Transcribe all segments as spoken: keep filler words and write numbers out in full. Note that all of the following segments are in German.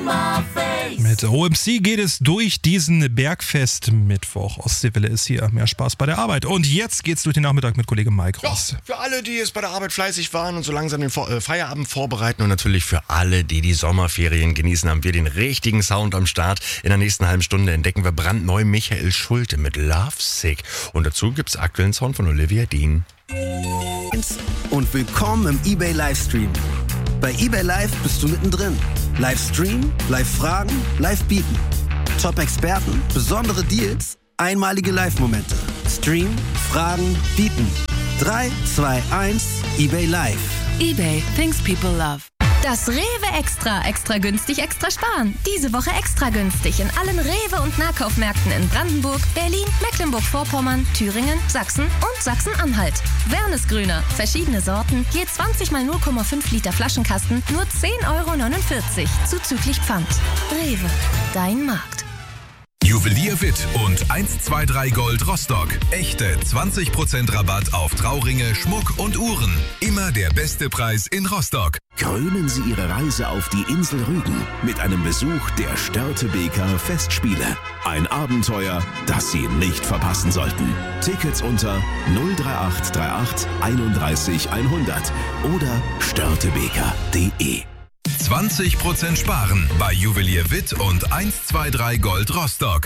Sommerfest. Mit O M C geht es durch diesen Bergfest-Mittwoch. Ostseewelle ist hier. Mehr Spaß bei der Arbeit. Und jetzt geht's durch den Nachmittag mit Kollege Mike Ross. Ja, für alle, die jetzt bei der Arbeit fleißig waren und so langsam den Vor- äh, Feierabend vorbereiten und natürlich für alle, die die Sommerferien genießen, haben wir den richtigen Sound am Start. In der nächsten halben Stunde entdecken wir brandneu Michael Schulte mit Love Sick. Und dazu gibt's aktuellen Sound von Olivia Dean. Und willkommen im eBay Livestream. Bei eBay Live bist du mittendrin. Livestream, Live-Fragen, Live-Bieten. Top-Experten, besondere Deals, einmalige Live-Momente. Stream, Fragen, Bieten. drei, zwei, eins, eBay Live. eBay, things people love. Das Rewe Extra. Extra günstig, extra sparen. Diese Woche extra günstig in allen Rewe- und Nahkaufmärkten in Brandenburg, Berlin, Mecklenburg-Vorpommern, Thüringen, Sachsen und Sachsen-Anhalt. Wernesgrüner. Verschiedene Sorten. Je zwanzig mal null Komma fünf Liter Flaschenkasten. Nur zehn Euro neunundvierzig. Zuzüglich Pfand. Rewe. Dein Markt. Juwelier Witt und eins zwei drei Gold Rostock. Echte zwanzig Prozent Rabatt auf Trauringe, Schmuck und Uhren. Immer der beste Preis in Rostock. Krönen Sie Ihre Reise auf die Insel Rügen mit einem Besuch der Störtebeker Festspiele. Ein Abenteuer, das Sie nicht verpassen sollten. Tickets unter null drei acht drei acht einunddreißig hundert oder störtebeker punkt de. zwanzig Prozent sparen bei Juwelier Witt und eins zwei drei Gold Rostock.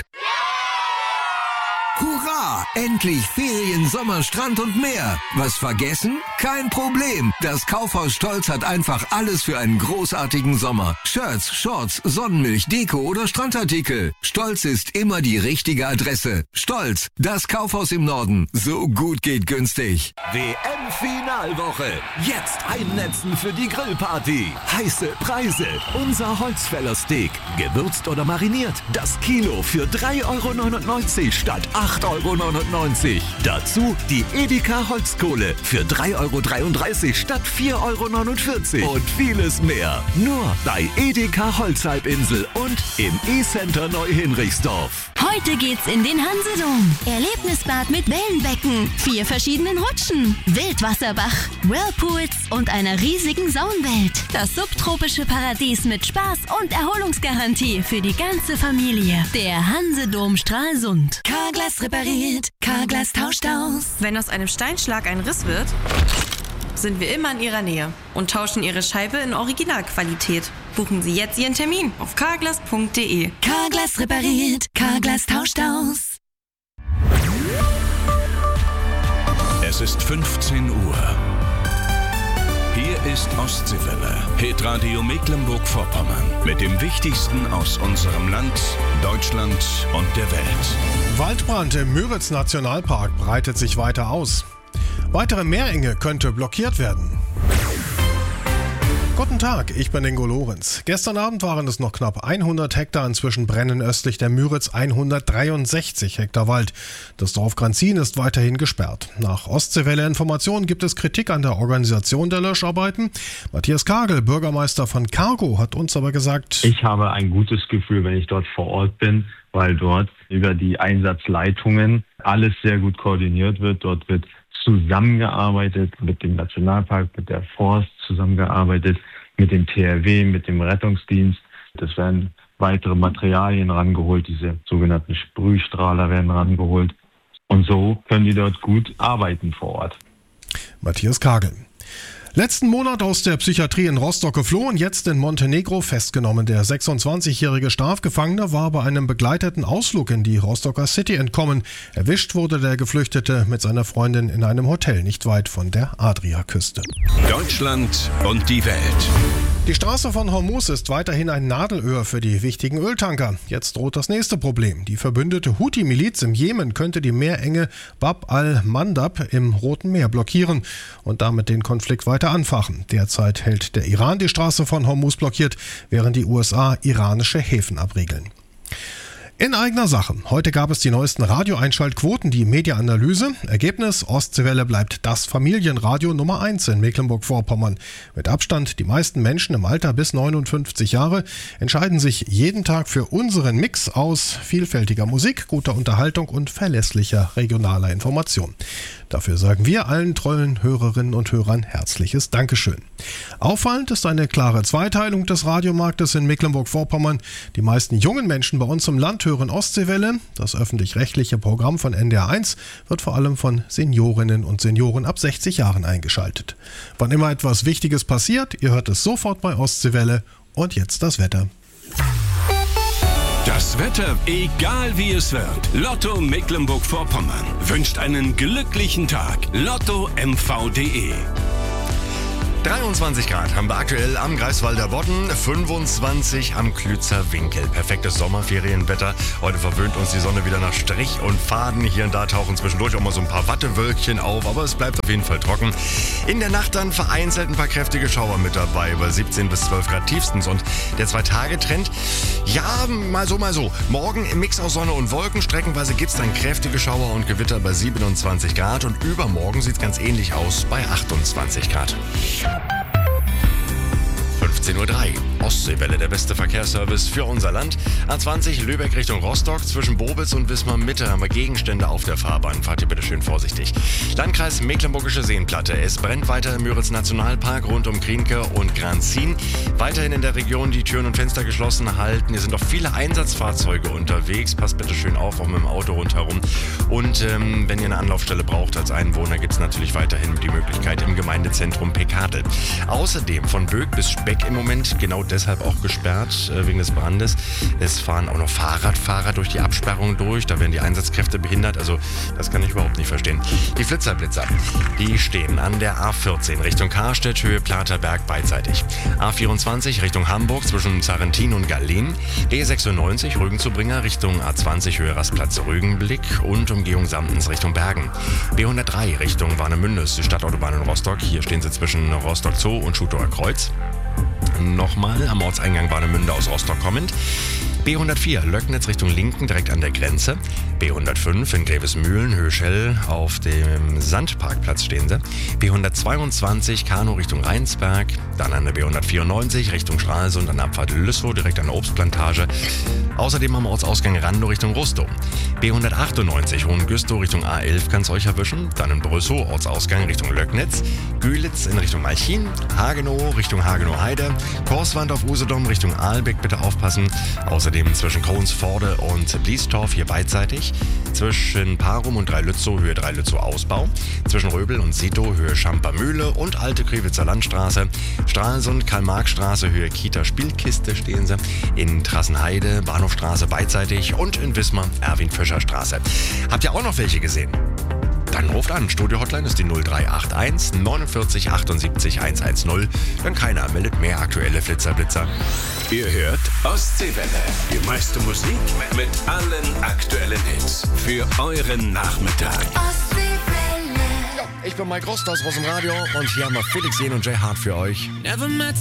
Hurra! Endlich Ferien, Sommer, Strand und mehr. Was vergessen? Kein Problem. Das Kaufhaus Stolz hat einfach alles für einen großartigen Sommer. Shirts, Shorts, Sonnenmilch, Deko oder Strandartikel. Stolz ist immer die richtige Adresse. Stolz, das Kaufhaus im Norden. So gut geht günstig. W M-Finalwoche. Jetzt einnetzen für die Grillparty. Heiße Preise. Unser Holzfällersteak. Gewürzt oder mariniert. Das Kilo für drei Euro neunundneunzig statt acht Euro neunundneunzig. Dazu die Edeka Holzkohle für drei Euro dreiunddreißig statt vier Euro neunundvierzig. Und vieles mehr. Nur bei Edeka Holzhalbinsel und im E-Center Neuhinrichsdorf. Heute geht's in den Hansedom. Erlebnisbad mit Wellenbecken, vier verschiedenen Rutschen, Wildwasserbach, Whirlpools und einer riesigen Saunwelt. Das subtropische Paradies mit Spaß und Erholungsgarantie für die ganze Familie. Der Hansedom Stralsund. Carglass repariert, Carglass tauscht aus. Wenn aus einem Steinschlag ein Riss wird, sind wir immer in Ihrer Nähe und tauschen Ihre Scheibe in Originalqualität. Buchen Sie jetzt Ihren Termin auf carglass punkt de. Carglass repariert, Carglass tauscht aus. Es ist fünfzehn Uhr. Hier ist Ostseewelle, Hitradio Mecklenburg-Vorpommern. Mit dem Wichtigsten aus unserem Land, Deutschland und der Welt. Waldbrand im Müritz-Nationalpark breitet sich weiter aus. Weitere Meerenge könnte blockiert werden. Guten Tag, ich bin Ingo Lorenz. Gestern Abend waren es noch knapp hundert Hektar, inzwischen brennen östlich der Müritz hundertdreiundsechzig Hektar Wald. Das Dorf Granzin ist weiterhin gesperrt. Nach Ostseewelle-Informationen gibt es Kritik an der Organisation der Löscharbeiten. Matthias Kagel, Bürgermeister von Cargo, hat uns aber gesagt: Ich habe ein gutes Gefühl, wenn ich dort vor Ort bin, weil dort über die Einsatzleitungen alles sehr gut koordiniert wird. Dort wird zusammengearbeitet mit dem Nationalpark, mit der Forst zusammengearbeitet, mit dem T R W, mit dem Rettungsdienst. Es werden weitere Materialien rangeholt, diese sogenannten Sprühstrahler werden rangeholt. Und so können die dort gut arbeiten vor Ort. Matthias Kagel. Letzten Monat aus der Psychiatrie in Rostock geflohen, jetzt in Montenegro festgenommen. Der sechsundzwanzigjährige Strafgefangene war bei einem begleiteten Ausflug in die Rostocker City entkommen. Erwischt wurde der Geflüchtete mit seiner Freundin in einem Hotel nicht weit von der Adriaküste. Deutschland und die Welt. Die Straße von Hormuz ist weiterhin ein Nadelöhr für die wichtigen Öltanker. Jetzt droht das nächste Problem. Die verbündete Houthi-Miliz im Jemen könnte die Meerenge Bab al-Mandab im Roten Meer blockieren und damit den Konflikt weiter anfachen. Derzeit hält der Iran die Straße von Hormuz blockiert, während die U S A iranische Häfen abriegeln. In eigener Sache. Heute gab es die neuesten Radioeinschaltquoten, die Media-Analyse. Ergebnis: Ostseewelle bleibt das Familienradio Nummer eins in Mecklenburg-Vorpommern. Mit Abstand die meisten Menschen im Alter bis neunundfünfzig Jahre entscheiden sich jeden Tag für unseren Mix aus vielfältiger Musik, guter Unterhaltung und verlässlicher regionaler Information. Dafür sagen wir allen treuen Hörerinnen und Hörern herzliches Dankeschön. Auffallend ist eine klare Zweiteilung des Radiomarktes in Mecklenburg-Vorpommern. Die meisten jungen Menschen bei uns im Land hören Ostseewelle. Das öffentlich-rechtliche Programm von N D R eins wird vor allem von Seniorinnen und Senioren ab sechzig Jahren eingeschaltet. Wann immer etwas Wichtiges passiert, ihr hört es sofort bei Ostseewelle. Und jetzt das Wetter. Das Wetter, egal wie es wird. Lotto Mecklenburg-Vorpommern wünscht einen glücklichen Tag. Lotto M V punkt de. dreiundzwanzig Grad haben wir aktuell am Greifswalder Bodden, fünfundzwanzig am Klützer Winkel. Perfektes Sommerferienwetter. Heute verwöhnt uns die Sonne wieder nach Strich und Faden. Hier und da tauchen zwischendurch auch mal so ein paar Wattewölkchen auf, aber es bleibt auf jeden Fall trocken. In der Nacht dann vereinzelt ein paar kräftige Schauer mit dabei, bei siebzehn bis zwölf Grad tiefstens. Und der Zwei-Tage-Trend, ja, mal so, mal so. Morgen im Mix aus Sonne und Wolken. Streckenweise gibt es dann kräftige Schauer und Gewitter bei siebenundzwanzig Grad. Und übermorgen sieht es ganz ähnlich aus bei achtundzwanzig Grad. fünfzehn Uhr drei. Ostseewelle, der beste Verkehrsservice für unser Land. A zwanzig Lübeck Richtung Rostock. Zwischen Bobitz und Wismar Mitte haben wir Gegenstände auf der Fahrbahn. Fahrt ihr bitte schön vorsichtig. Landkreis Mecklenburgische Seenplatte. Es brennt weiter im Müritz Nationalpark rund um Krienke und Granzin. Weiterhin in der Region die Türen und Fenster geschlossen halten. Hier sind auch viele Einsatzfahrzeuge unterwegs. Passt bitte schön auf, auch mit dem Auto rundherum. Und ähm, wenn ihr eine Anlaufstelle braucht als Einwohner, gibt es natürlich weiterhin die Möglichkeit im Gemeindezentrum Pekadel. Außerdem von Böck bis Speck im Moment genau deshalb auch gesperrt äh, wegen des Brandes. Es fahren auch noch Fahrradfahrer durch die Absperrung durch. Da werden die Einsatzkräfte behindert. Also das kann ich überhaupt nicht verstehen. Die Flitzerblitzer, die stehen an der A vierzehn Richtung Karstedt, Höhe Platerberg beidseitig. A vierundzwanzig Richtung Hamburg zwischen Zarentin und Gallin. D sechsundneunzig Rügen-zu-Bringer Richtung A zwanzig Höhe Rastplatz Rügenblick und Umgehung Samtens Richtung Bergen. B hundertdrei Richtung Warnemünde, die Stadtautobahn in Rostock. Hier stehen sie zwischen Rostock Zoo und Schutower Kreuz. Nochmal am Ortseingang Warnemünde aus Rostock kommend. B hundertvier Löcknitz Richtung Linken direkt an der Grenze. B hundertfünf in Grevesmühlen, Höschell auf dem Sandparkplatz stehen sie. B hundertzweiundzwanzig Kano Richtung Rheinsberg. Dann an der B hundertvierundneunzig Richtung Stralsund an der Abfahrt Lüssow direkt an der Obstplantage. Außerdem am Ortsausgang Randow Richtung Rustow. B hundertachtundneunzig Hohengüstow Richtung A elf kann es euch erwischen. Dann in Brüssow Ortsausgang Richtung Löcknitz. Gülitz in Richtung Malchin. Hagenow Richtung Hagenow-Heide. Korswand auf Usedom Richtung Aalbeck bitte aufpassen. Außerdem zwischen Kohnsforde und Bliestorf hier beidseitig. Zwischen Parum und Dreilützow Höhe Dreilützow Ausbau. Zwischen Röbel und Sito Höhe Schampermühle und Alte Krewitzer Landstraße. Stralsund Karl-Marx-Straße Höhe Kita Spielkiste stehen sie. In Trassenheide Bahnhofstraße beidseitig und in Wismar Erwin-Fischer-Straße. Habt ihr auch noch welche gesehen? Dann ruft an. Studio-Hotline ist die null drei acht eins neunundvierzig achtundsiebzig hundertzehn. Denn keiner meldet mehr aktuelle Flitzerblitzer. Ihr hört Ostseewelle. Die meiste Musik mit allen aktuellen Hits. Für euren Nachmittag. Ich bin Mike Rost aus Rossum Radio und hier haben wir Felix Jähn und Jay Hart für euch. Never met